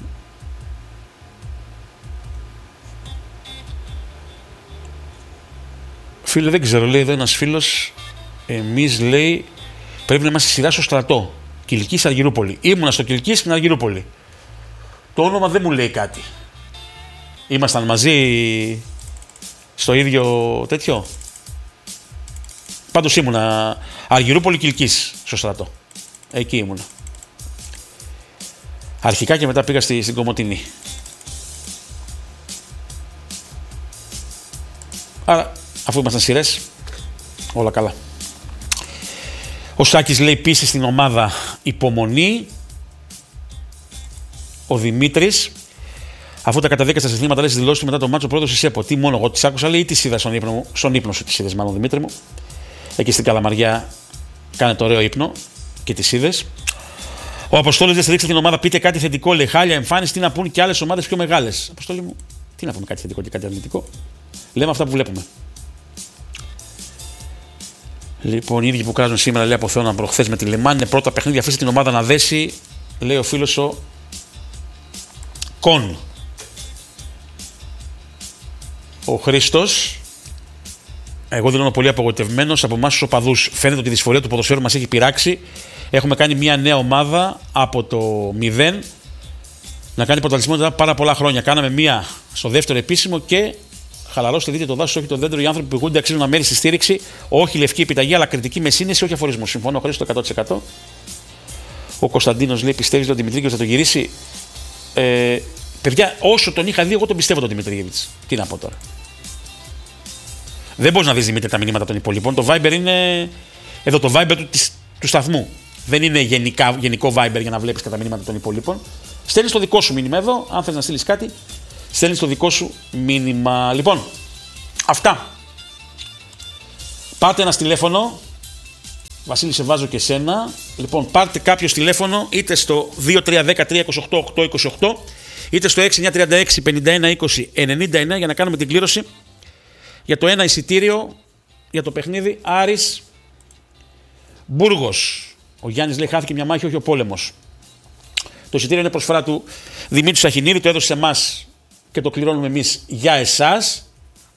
φίλε, δεν ξέρω, λέει εδώ ένας φίλος, εμείς, λέει, πρέπει να είμαστε σειρά στο στρατό. Κιλκής, Αργυρούπολη. Ήμουνα στο Κιλκής στην Αργυρούπολη. Το όνομα δεν μου λέει κάτι. Ήμασταν μαζί στο ίδιο τέτοιο. Πάντως ήμουνα Αργυρούπολη, Κιλκής στο στρατό. Εκεί ήμουνα. Αρχικά και μετά πήγα στην Κομοτηνή. Άρα, αφού ήμασταν σειρές, όλα καλά. Ο Σάκης λέει πίστη στην ομάδα, υπομονή. Ο Δημήτρης, αφού τα καταδίκασα στα συνθήματα, λέει στις δηλώσεις του μετά το μάτσο πρόεδρος της ΕΠΟ. Τι μόνο εγώ τις άκουσα, λέει, ή τις είδα στον ύπνο μου? Στον ύπνο σου τις είδες, μάλλον, Δημήτρη μου. Εκεί στην Καλαμαριά κάνε το ωραίο ύπνο και τις είδες. Ο Αποστόλης δεν στηρίξε την ομάδα, πείτε κάτι θετικό, λέει, χάλια εμφάνιση, τι να πούν και άλλες ομάδες πιο μεγάλες. Αποστόλη μου, τι να πούμε κάτι θετικό και κάτι αρνητικό? Λέμε αυτά που βλέπουμε. Λοιπόν, οι ίδιοι που κράζουν σήμερα, λέει, από Θεόνα προχθές με τη Λεμάν, είναι πρώτα παιχνίδια, αφήστε την ομάδα να δέσει, λέει ο φίλος ο Κον. Ο Χρήστος, εγώ δηλώνω πολύ απογοητευμένος από εμάς τους οπαδούς. Φαίνεται ότι η δυσφορία του ποδοσφαίρου μας έχει πειράξει. Έχουμε κάνει μια νέα ομάδα από το 0 να κάνει πρωταθλητισμό πάρα πολλά χρόνια. Κάναμε μια στο δεύτερο επίσημο και χαλαρώστε, δείτε το δάσος, όχι το δέντρο. Οι άνθρωποι που ηγούνται αξίζουν να μέρει στη στήριξη. Όχι λευκή επιταγή, αλλά κριτική με σύνεση, όχι αφορισμό. Συμφωνώ, Χρήστο, 100%. Ο Κωνσταντίνος λέει: πιστεύεις ότι ο Δημητρίκεβιτς θα το γυρίσει? Παιδιά, όσο τον είχα δει, εγώ τον πιστεύω τον Δημητρίκεβιτς. Τι να πω τώρα. Δεν μπορείς να δεις, Δημήτρη, τα μηνύματα των υπολείπων. Το Viber είναι εδώ, το Viber του σταθμού. Δεν είναι γενικό Viber για να βλέπεις τα μηνύματα των υπολείπων. Στέλνεις το δικό σου μήνυμα εδώ. Αν θες να στείλεις κάτι, στέλνεις το δικό σου μήνυμα. Λοιπόν, αυτά. Πάρτε ένα τηλέφωνο. Βασίλη, σε βάζω και σένα. Λοιπόν, πάρτε κάποιο τηλέφωνο είτε στο 2310-328-828 είτε στο 6936-5120-99 για να κάνουμε την κλήρωση για το ένα εισιτήριο για το παιχνίδι Άρης Μπούργος. Ο Γιάννης λέει: χάθηκε μια μάχη, όχι ο πόλεμος. Το εισιτήριο είναι προσφορά του Δημήτρη Σαχινίδη, το έδωσε σε εμάς και το κληρώνουμε εμείς για εσάς.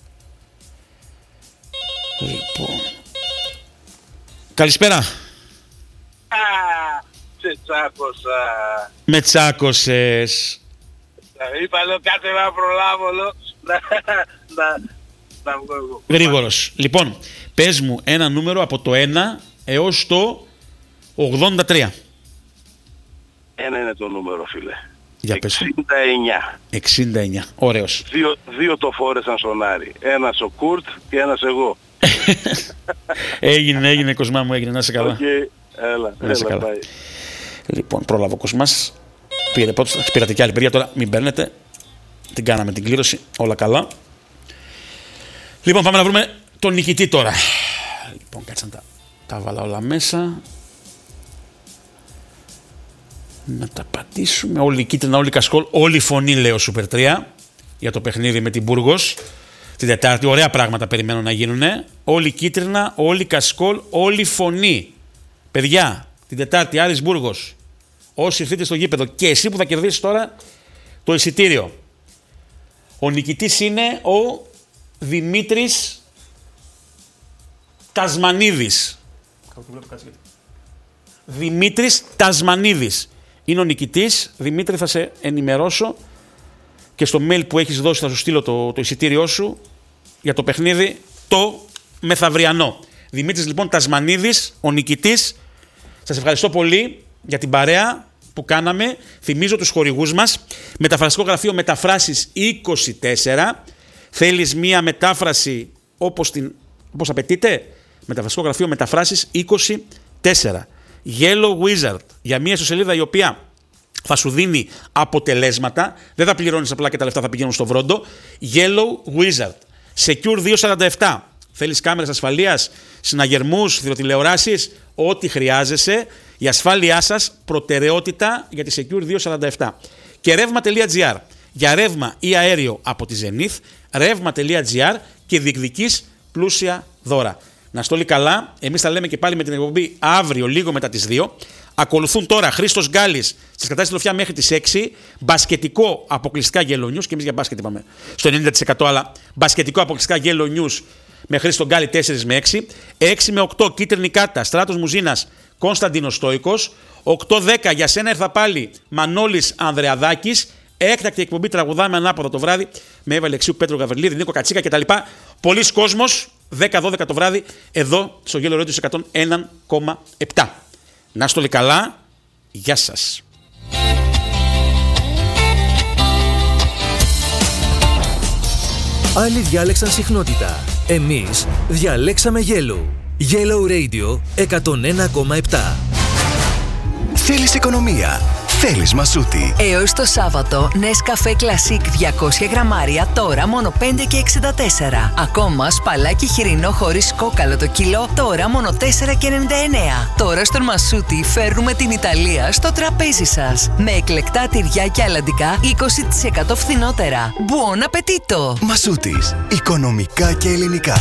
Λοιπόν. Καλησπέρα. Σε τσάκωσα. Με τσάκωσες. Είπα λέω κάτι να προλάβω να βγω εγώ. Γρήγορος. Λοιπόν, πες μου ένα νούμερο από το 1 έως το 83. Ένα είναι το νούμερο, φίλε. Για πες. 69. 69. Ωραίος. Δύο το φόρεσαν στον Άρη. Ένας ο Κουρτ και ένας εγώ. Έγινε Κοσμά μου, έγινε. Να είσαι καλά. Okay. Έλα, πάει. Λοιπόν, πρόλαβε ο Κοσμάς. Πήρατε και άλλη παιδιά, τώρα μην παίρνετε. Την κάναμε την κλήρωση, όλα καλά. Λοιπόν, πάμε να βρούμε τον νικητή τώρα. Λοιπόν, κάτσε να τα βάλα όλα μέσα. Να τα πατήσουμε. Όλη η κίτρινα, όλη η κασκόλ, όλη η φωνή, λέω Super 3 για το παιχνίδι με την Μπούργος την Τετάρτη. Ωραία πράγματα περιμένω να γίνουν. Όλη η κίτρινα, όλη η κασκόλ, όλη η φωνή. Παιδιά, την Τετάρτη, Άρης Μπούργος. Όσοι ήρθετε στο γήπεδο και εσύ που θα κερδίσεις τώρα το εισιτήριο. Ο νικητής είναι ο Δημήτρης Τασμανίδης. Δημήτρης Τασμανίδης είναι ο νικητής. Δημήτρη, θα σε ενημερώσω και στο mail που έχεις δώσει θα σου στείλω το εισιτήριό σου για το παιχνίδι το μεθαυριανό. Δημήτρης λοιπόν Τασμανίδης, ο νικητής. Σας ευχαριστώ πολύ για την παρέα που κάναμε. Θυμίζω τους χορηγούς μας. Μεταφραστικό γραφείο Μεταφράσεις 24. Θέλεις μία μετάφραση όπως απαιτείται? Μεταφραστικό γραφείο Μεταφράσεις 24. Yellow Wizard, για μία ιστοσελίδα η οποία θα σου δίνει αποτελέσματα. Δεν θα πληρώνεις απλά και τα λεφτά θα πηγαίνουν στο βρόντο. Yellow Wizard. Secure 247. Θέλεις κάμερες ασφαλείας, συναγερμούς, θηροτηλεοράσεις, ό,τι χρειάζεσαι. Η ασφάλειά σας προτεραιότητα για τη Secure 247. Και ρεύμα.gr. Για ρεύμα ή αέριο από τη Zenith, ρεύμα.gr και διεκδικείς πλούσια δώρα. Να στόλει καλά. Εμείς θα λέμε και πάλι με την εκπομπή αύριο λίγο μετά τις 2. Ακολουθούν τώρα Χρήστος Γκάλης στις κατάσταση τροφιά μέχρι τις 6. Μπασκετικό αποκλειστικά Yellow News. Και εμείς για μπάσκετ είπαμε στο 90%, αλλά μπασκετικό αποκλειστικά Yellow News με Χρήστο Γκάλη 4 με 6. 6 με 8 Κίτρινη Κάρτα, Στράτος Μουζίνας, Κωνσταντίνος Στόικος. 8-10 για σένα ήρθα πάλι Μανώλης Ανδρεαδάκης. Έκτακτη εκπομπή τραγουδάμε ανάποδα το βράδυ με Εύα Αλεξίου, Πέτρο Γαβριλίδη, Νίκο Κατσίκα κτλ. Πολλοί κόσμος 10-12 το βράδυ εδώ στο Yellow Radio 101,7. Να είστε όλοι καλά. Γεια σας. Άλλοι διάλεξαν συχνότητα. Εμείς διαλέξαμε Yellow. Yellow Radio 101,7. Θέλεις οικονομία. Θέλεις μασούτη. Έως το Σάββατο, Nescafé Classic 200 γραμμάρια, τώρα μόνο 5,64. Ακόμα σπαλάκι χοιρινό χωρίς κόκαλο το κιλό, τώρα μόνο 4,99. Τώρα στον Μασούτη φέρνουμε την Ιταλία στο τραπέζι σας. Με εκλεκτά τυριά και αλαντικά 20% φθηνότερα. Buon appetito! Μασούτης. Οικονομικά και ελληνικά.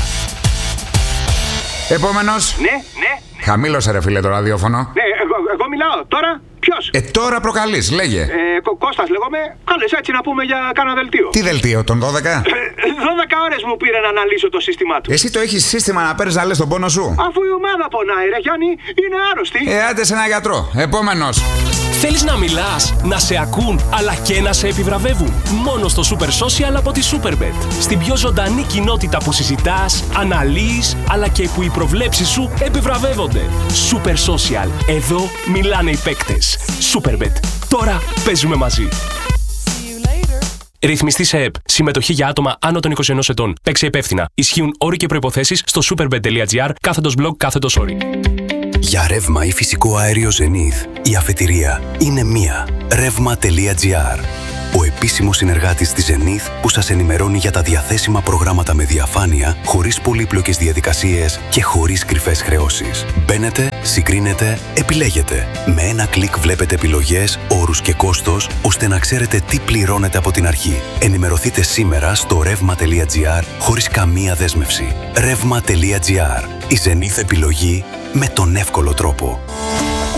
Επόμενος. Ναι. Χαμήλωσε ρε φίλε το ραδιόφωνο. Ναι, εγώ μιλάω. Τώρα ποιος? Τώρα προκαλείς, λέγε. Κώστας λέγομαι. Κάλες έτσι να πούμε για κάνα δελτίο. Τι δελτίο, τον 12? 12 ώρες μου πήρε να αναλύσω το σύστημά του. Εσύ το έχεις σύστημα να παίρνεις να λες τον πόνο σου? Αφού η ομάδα πονάει ρε Γιάννη, είναι άρρωστη. Άντε σε ένα γιατρό. Επόμενος. Θέλεις να μιλάς, να σε ακούν, αλλά και να σε επιβραβεύουν? Μόνο στο Super Social από τη Superbet. Στην πιο ζωντανή κοινότητα που συζητάς, αναλύεις, αλλά και που οι προβλέψεις σου επιβραβεύονται. Super Social. Εδώ μιλάνε οι παίκτες. Superbet. Τώρα παίζουμε μαζί. Ρυθμιστή σε ΕΠ. Συμμετοχή για άτομα άνω των 21 ετών. Παίξε υπεύθυνα. Ισχύουν όροι και προϋποθέσεις στο superbet.gr/blog/όροι. Για ρεύμα ή φυσικό αέριο Zenith, η αφετηρία είναι μία. Ρεύμα.gr. Ο επίσημος συνεργάτης της Zenith που σας ενημερώνει για τα διαθέσιμα προγράμματα με διαφάνεια, χωρίς πολύπλοκες διαδικασίες και χωρίς κρυφές χρεώσεις. Μπαίνετε, συγκρίνετε, επιλέγετε. Με ένα κλικ βλέπετε επιλογές, όρους και κόστος, ώστε να ξέρετε τι πληρώνετε από την αρχή. Ενημερωθείτε σήμερα στο ρεύμα.gr χωρίς καμία δέσμευση. Ρεύμα.gr. Η Zenith επιλογή με τον εύκολο τρόπο.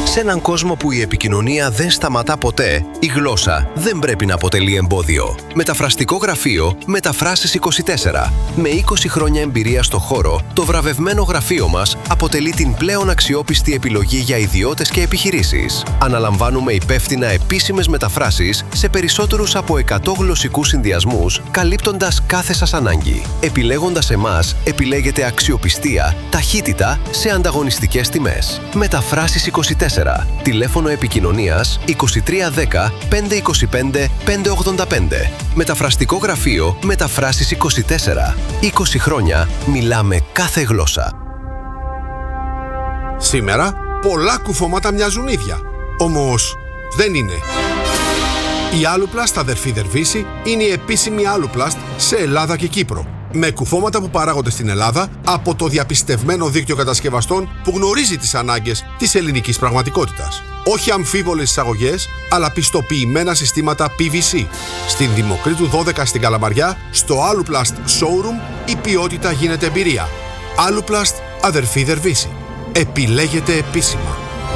Σε έναν κόσμο που η επικοινωνία δεν σταματά ποτέ, η γλώσσα δεν πρέπει να αποτελεί εμπόδιο. Μεταφραστικό γραφείο Μεταφράσεις 24. Με 20 χρόνια εμπειρία στο χώρο, το βραβευμένο γραφείο μας αποτελεί την πλέον αξιόπιστη επιλογή για ιδιώτες και επιχειρήσεις. Αναλαμβάνουμε υπεύθυνα επίσημες μεταφράσεις σε περισσότερους από 100 γλωσσικούς συνδυασμούς, καλύπτοντας κάθε σας ανάγκη. Επιλέγοντας εμάς, επιλέγετε αξιοπιστία, ταχύτητα σε ανταγωνιστικές τιμές. Μεταφράσεις 24. Τηλέφωνο επικοινωνίας 2310 525 585. Μεταφραστικό γραφείο Μεταφράσεις 24. 20 χρόνια μιλάμε κάθε γλώσσα. Σήμερα πολλά κουφώματα μοιάζουν ίδια. Όμως δεν είναι. Η Aluplast αδερφή Δερβίση είναι η επίσημη Aluplast σε Ελλάδα και Κύπρο. Με κουφώματα που παράγονται στην Ελλάδα από το διαπιστευμένο δίκτυο κατασκευαστών που γνωρίζει τις ανάγκες της ελληνικής πραγματικότητας. Όχι αμφίβολες εισαγωγές, αλλά πιστοποιημένα συστήματα PVC. Στην Δημοκρίτου 12 στην Καλαμαριά, στο Aluplast Showroom, η ποιότητα γίνεται εμπειρία. Aluplast αδερφή Δερβίση. Επιλέγετε επίσημα.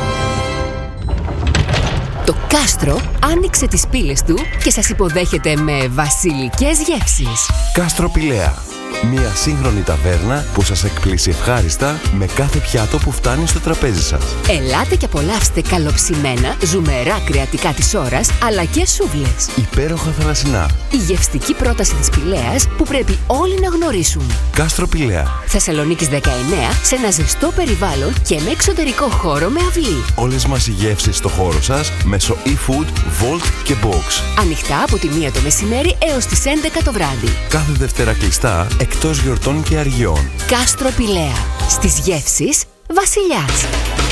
Το Κάστρο άνοιξε τις πύλες του και σας υποδέχεται με βασιλικές γεύσεις. Κάστρο Πηλαία. Μια σύγχρονη ταβέρνα που σας εκπλήσει ευχάριστα με κάθε πιάτο που φτάνει στο τραπέζι σας. Ελάτε και απολαύστε καλοψημένα, ζουμερά κρεατικά της ώρας, αλλά και σούβλες. Υπέροχα θαλασσινά. Η γευστική πρόταση της Πηλαίας που πρέπει όλοι να γνωρίσουν. Κάστρο Πηλαία. Θεσσαλονίκης 19, σε ένα ζεστό περιβάλλον και με εξωτερικό χώρο με αυλή. Όλες μας οι γεύσεις στο χώρο σας μέσω e-food, Volt και Box. Ανοιχτά από τη 1 το μεσημέρι έως τις 11 το βράδυ. Κάθε Δευτέρα κλειστά, εκτός γιορτών και αργιών. Κάστρο Πηλαία. Στις γεύσεις βασιλιάς.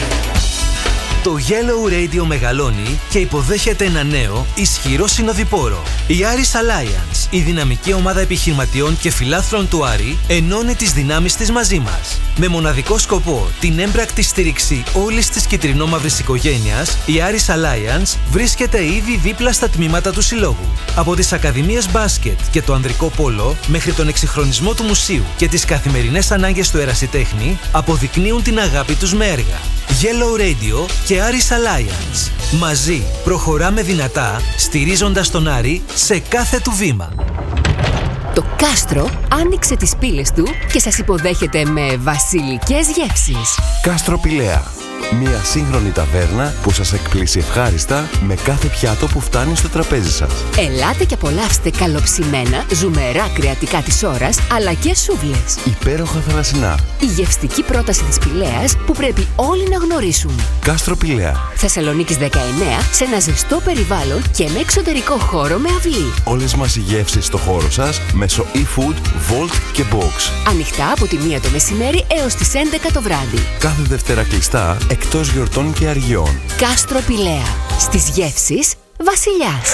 Το Yellow Radio μεγαλώνει και υποδέχεται ένα νέο, ισχυρό συνοδοιπόρο. Η Aris Alliance, η δυναμική ομάδα επιχειρηματιών και φιλάθλων του Άρη, ενώνει τις δυνάμεις της μαζί μας. Με μοναδικό σκοπό την έμπρακτη στήριξη όλης της κυτρινόμαυρης οικογένειας, η Aris Alliance βρίσκεται ήδη δίπλα στα τμήματα του συλλόγου. Από τις ακαδημίες μπάσκετ και το ανδρικό πόλο, μέχρι τον εξυγχρονισμό του μουσείου και τις καθημερινές ανάγκες του ερασιτέχνη, αποδεικνύουν την αγάπη τους με έργα. Yellow Radio και Aris Alliance. Μαζί προχωράμε δυνατά, στηρίζοντας τον Άρη σε κάθε του βήμα. Το Κάστρο άνοιξε τις πύλες του και σας υποδέχεται με βασιλικές γεύσεις. Κάστρο Πηλαία. Μια σύγχρονη ταβέρνα που σας εκπλήσει ευχάριστα με κάθε πιάτο που φτάνει στο τραπέζι σας. Ελάτε και απολαύστε καλοψημένα, ζουμερά κρεατικά της ώρας, αλλά και σούβλες. Υπέροχα θαλασσινά. Η γευστική πρόταση της Πηλαίας που πρέπει όλοι να γνωρίσουν. Κάστρο Πηλαία. Θεσσαλονίκης 19, σε ένα ζεστό περιβάλλον και με εξωτερικό χώρο με αυλή. Όλες μας οι γεύσεις στο χώρο σας μέσω e-food, Volt και Box. Ανοιχτά από τη 1 το μεσημέρι έως τις 11 το βράδυ. Κάθε Δευτέρα κλειστά, εκτός γιορτών και αργιών. Κάστρο Πηλαία. Στις γεύσεις βασιλιάς.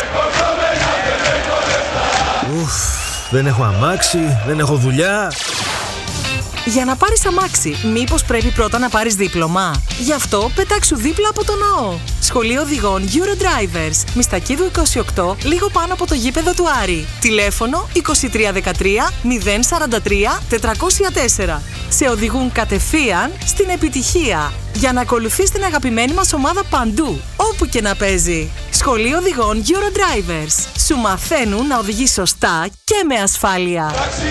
Δεν έχω αμάξι, δεν έχω δουλειά. Για να πάρεις αμάξι, μήπως πρέπει πρώτα να πάρεις δίπλωμα? Γι' αυτό πετάξου δίπλα από το ναό. Σχολείο Οδηγών Eurodrivers. Μιστακίδου 28, λίγο πάνω από το γήπεδο του Άρη. Τηλέφωνο 2313 043 404. Σε οδηγούν κατευθείαν στην επιτυχία. Για να ακολουθείς την αγαπημένη μας ομάδα παντού, όπου και να παίζει. Σχολείο Οδηγών Eurodrivers. Σου μαθαίνουν να οδηγείς σωστά και με ασφάλεια.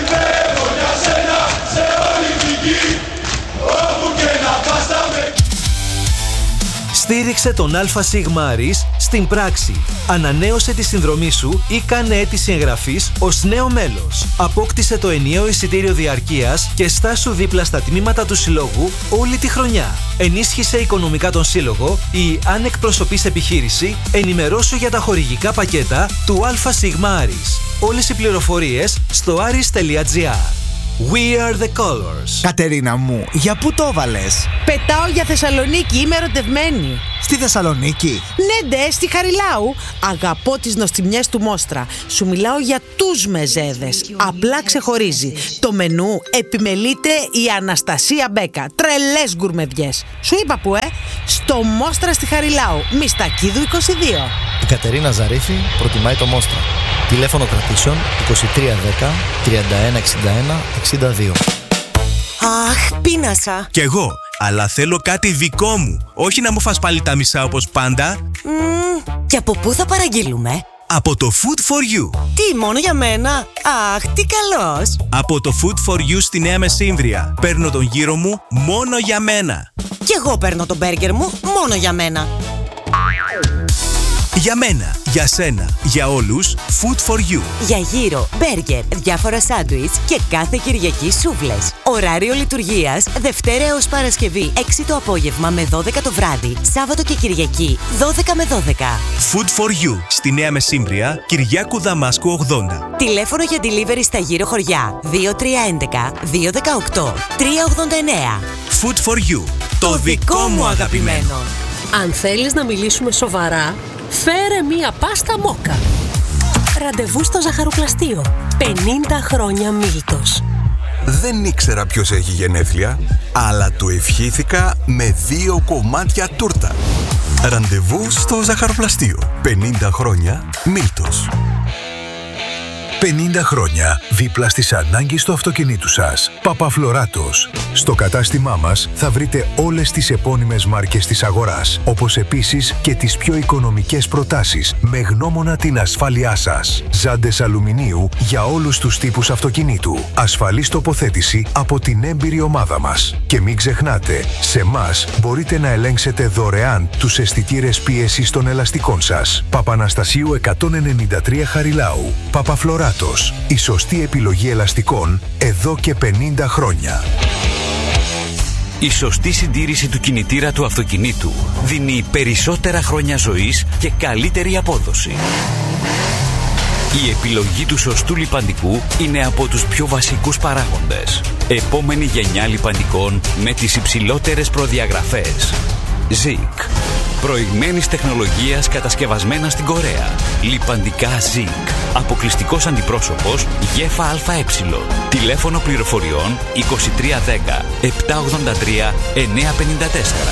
Στήριξε τον ΑΣ Άρης στην πράξη. Ανανέωσε τη συνδρομή σου ή κάνε αίτηση εγγραφής ως νέο μέλος. Απόκτησε το ενιαίο εισιτήριο διαρκείας και στάσου δίπλα στα τμήματα του συλλόγου όλη τη χρονιά. Ενίσχυσε οικονομικά τον σύλλογο ή αν εκπροσωπείς επιχείρηση, ενημερώσου για τα χορηγικά πακέτα του ΑΣ Άρης. Όλες οι πληροφορίες στο aris.gr. We are the colors. Κατερίνα μου, για πού το βάλες? Πετάω για Θεσσαλονίκη, είμαι ερωτευμένη. Στη Θεσσαλονίκη? Ναι, ντε, στη Χαριλάου. Αγαπώ τις νοστιμιές του Μόστρα. Σου μιλάω για τους μεζέδες. Απλά ξεχωρίζει. Το μενού επιμελείται η Αναστασία Μπέκα. Τρελές γκουρμεδιές. Σου είπα που, στο Μόστρα στη Χαριλάου. Μιστακίδου 22. Η Κατερίνα Ζαρίφη προτιμάει το Μόστρα. Τηλέφωνο κρατήσεων 2310 3161 62. Αχ, πείνασα. Κι εγώ. αλλά θέλω κάτι δικό μου. Όχι να μου φας πάλι τα μισά όπως πάντα. Και από πού θα παραγγείλουμε? Από το Food for You. Τι, μόνο για μένα? Αχ, τι καλός. Από το Food for You στη Νέα Μεσύμβρια. Παίρνω τον γύρο μου μόνο για μένα. Κι εγώ παίρνω τον μπέργκερ μου μόνο για μένα. Για μένα, για σένα, για όλους, Food for You. Για γύρο, μπέργκερ, διάφορα σάντουιτς και κάθε Κυριακή σούβλες. Ωράριο λειτουργίας Δευτέρα έως Παρασκευή 6 το απόγευμα με 12 το βράδυ. Σάββατο και Κυριακή 12 με 12. Food for You στη Νέα Μεσύμβρια, Κυριάκου Δαμάσκου 80. Τηλέφωνο για delivery στα γύρω χωριά 2311 218 389. Food for You. Το δικό μου αγαπημένο. Αν θέλεις να μιλήσουμε σοβαρά, φέρε μία πάστα μόκα. Ραντεβού στο ζαχαροπλαστείο. 50 χρόνια Μίλτος. Δεν ήξερα ποιος έχει γενέθλια, αλλά του ευχήθηκα με 2 κομμάτια τούρτα. Ραντεβού στο ζαχαροπλαστείο. 50 χρόνια Μίλτος. 50 χρόνια δίπλα στις ανάγκες του αυτοκινήτου σας. Παπαφλωράτος. Στο κατάστημά μας θα βρείτε όλες τις επώνυμες μάρκες της αγοράς, όπως επίσης και τις πιο οικονομικές προτάσεις με γνώμονα την ασφάλειά σας. Ζάντες αλουμινίου για όλους τους τύπους αυτοκινήτου. Ασφαλής τοποθέτηση από την έμπειρη ομάδα μας. Και μην ξεχνάτε, σε μας μπορείτε να ελέγξετε δωρεάν τους αισθητήρες πίεσης των ελαστικών σας. Παπαναστασίου 193 Χαριλάου. Παπαφλωράτος. Η σωστή επιλογή ελαστικών εδώ και 50 χρόνια. Η σωστή συντήρηση του κινητήρα του αυτοκινήτου δίνει περισσότερα χρόνια ζωής και καλύτερη απόδοση. Η επιλογή του σωστού λιπαντικού είναι από τους πιο βασικούς παράγοντες. Επόμενη γενιά λιπαντικών με τις υψηλότερες προδιαγραφές. ZIC. Προηγμένης τεχνολογίας κατασκευασμένα στην Κορέα. Λιπαντικά ZIC. Αποκλειστικός αντιπρόσωπος ΓΕΦΑΑΕ. Τηλέφωνο πληροφοριών 2310 783 954.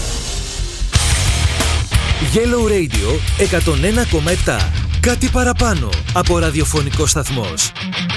Yellow Radio 101,7. Κάτι παραπάνω από ραδιοφωνικό σταθμός.